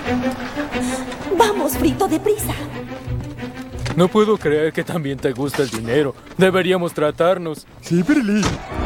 Vamos, Frito, deprisa. No puedo creer que también te gusta el dinero. Deberíamos tratarnos. Sí, Pirulí.